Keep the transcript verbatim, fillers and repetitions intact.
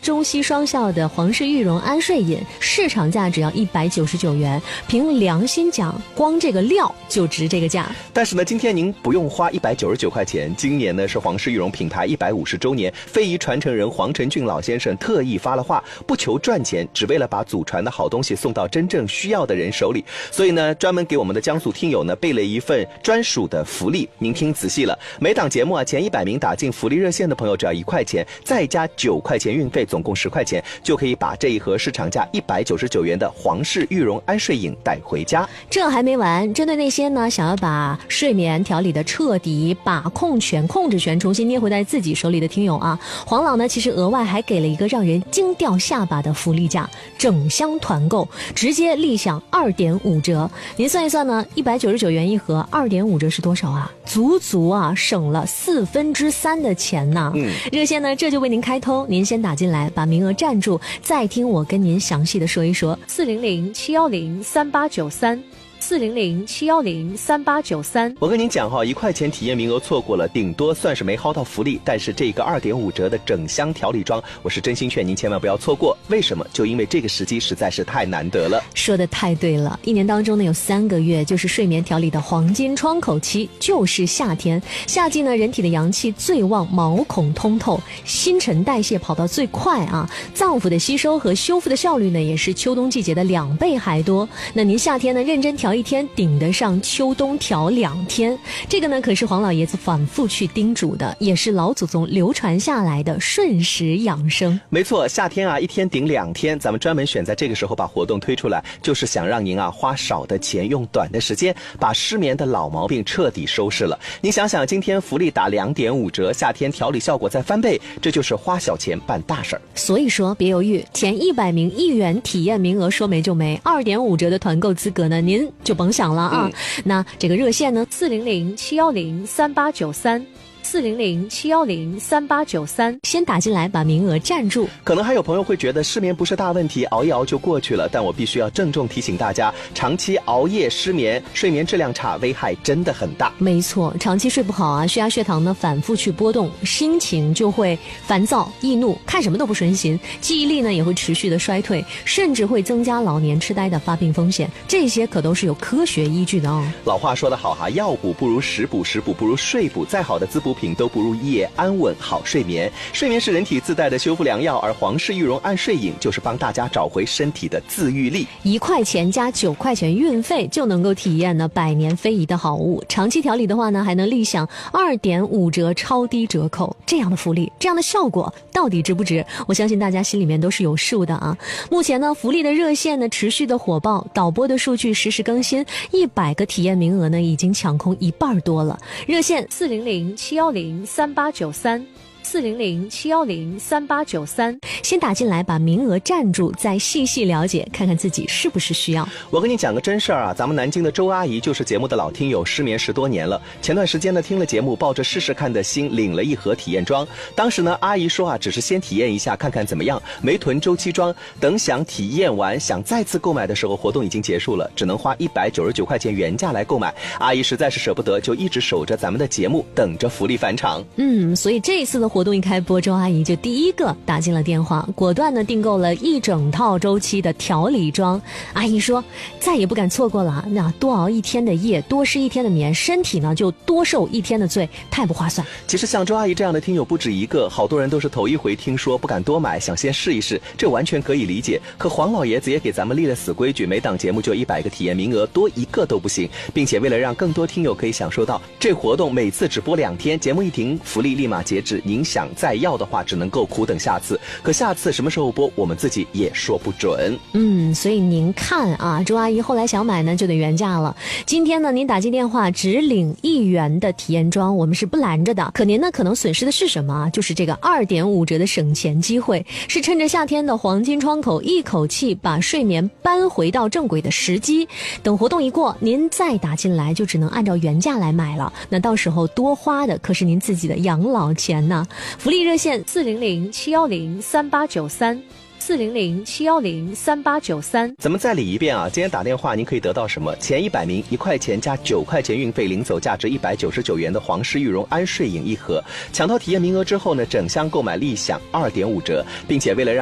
中西双效的皇氏玉容安睡饮，市场价只要一百九十九元。凭良心讲，光这个料就值这个价。 但是呢，今天您不用花一百九十九块钱。今年呢是皇氏玉容品牌一百五十周年，非遗传承人黄承俊老先生特意发了话，不求赚钱，只为了把祖传的好东西送到真正需要的人手里。所以呢，专门给我们的江苏听友呢备了一份专属的福利。您听仔细了，每档节目啊前一百名打进福利热线的朋友只要一块钱，再加九块钱运费，总共十块钱，就可以把这一盒市场价一百九十九元的皇氏玉容安睡饮带回家。 这还没完，针对那些呢想要把睡眠调理的彻底、把控权、控制权重新捏回在自己手里的听友啊，黄老呢其实额外还给了一个让人惊掉下巴的福利价，整箱团购直接立享二点五折。您算一算呢，一百九十九元一盒，二点五折是多少啊？足足啊省了四分之三的钱呢。嗯，热线呢这就为您开通，您先打进来，把名额占住，再听我跟您详细的说一说。四零零七幺零三八九三。四零零七幺零三八九三， 我跟您讲哈，一块钱体验名额错过了，顶多算是没薅到福利。但是这个二点五折的整箱调理装，我是真心劝您千万不要错过。为什么？就因为这个时机实在是太难得了。 说的太对了，一年当中呢有三个月就是睡眠调理的黄金窗口期，就是夏天。夏季呢，人体的阳气最旺，毛孔通透，新陈代谢跑到最快啊，脏腑的吸收和修复的效率呢也是秋冬季节的两倍还多。那您夏天呢认真调一天顶得上秋冬调两天，这个呢可是黄老爷子反复去叮嘱的，也是老祖宗流传下来的顺时养生。 没错，夏天啊一天顶两天，咱们专门选在这个时候把活动推出来，就是想让您啊花少的钱用短的时间把失眠的老毛病彻底收拾了。您想想，今天福利打两点五折，夏天调理效果再翻倍，这就是花小钱办大事儿。 所以说别犹豫，前一百名一元体验名额说没就没，二点五折的团购资格呢您就甭想了啊、嗯！那这个热线呢，四零零七幺零三八九三。四零零七幺零三八九三，先打进来把名额占住。 可能还有朋友会觉得失眠不是大问题，熬一熬就过去了，但我必须要郑重提醒大家，长期熬夜失眠，睡眠质量差，危害真的很大。 没错，长期睡不好啊，血压血糖呢反复去波动，心情就会烦躁易怒，看什么都不顺心，记忆力呢也会持续的衰退，甚至会增加老年痴呆的发病风险，这些可都是有科学依据的哦。 老话说得好哈，药补不如食补，食补不如睡补，再好的滋补品都不如夜安稳好睡眠。睡眠是人体自带的修复良药，而皇氏玉容安睡饮就是帮大家找回身体的自愈力。 一块钱加九块钱运费就能够体验呢百年非遗的好物。长期调理的话呢，还能立享二点五折超低折扣。这样的福利，这样的效果，到底值不值？我相信大家心里面都是有数的啊。目前呢，福利的热线呢持续的火爆，导播的数据实时更新，一百个体验名额呢已经抢空一半多了。热线四零零七幺零三八九三。四零零七幺零三八九三，先打进来把名额占住，再细细了解，看看自己是不是需要。 我跟你讲个真事儿啊，咱们南京的周阿姨就是节目的老听友，失眠十多年了。前段时间呢，听了节目，抱着试试看的心，领了一盒体验装。当时呢，阿姨说啊，只是先体验一下，看看怎么样，没囤周期装。等想体验完，想再次购买的时候，活动已经结束了，只能花一百九十九块钱原价来购买。阿姨实在是舍不得，就一直守着咱们的节目，等着福利返场。 嗯，所以这一次的活动一开播，周阿姨就第一个打进了电话，果断的订购了一整套周期的调理装。阿姨说再也不敢错过了，那多熬一天的夜，多失一天的眠，身体呢就多受一天的罪，太不划算。 其实像周阿姨这样的听友不止一个，好多人都是头一回听说，不敢多买，想先试一试，这完全可以理解。可黄老爷子也给咱们立了死规矩，每档节目就一百个体验名额，多一个都不行，并且为了让更多听友可以享受到这活动，每次只播两天，节目一停，福利立马截止。您想再要的话，只能够苦等下次，可下次什么时候播，我们自己也说不准。 嗯，所以您看啊，周阿姨后来想买呢，就得原价了。今天呢，您打进电话只领一元的体验装，我们是不拦着的。可您呢，可能损失的是什么啊？就是这个二点五折的省钱机会，是趁着夏天的黄金窗口，一口气把睡眠搬回到正轨的时机。等活动一过，您再打进来，就只能按照原价来买了。那到时候多花的可是您自己的养老钱呢。福利热线四零零七幺零三八九三。四零零七幺零三八九三， 咱们再理一遍啊！今天打电话您可以得到什么？前一百名一块钱加九块钱运费，领走价值一百九十九元的皇氏玉容安睡饮一盒。抢到体验名额之后呢，整箱购买立享二点五折，并且为了让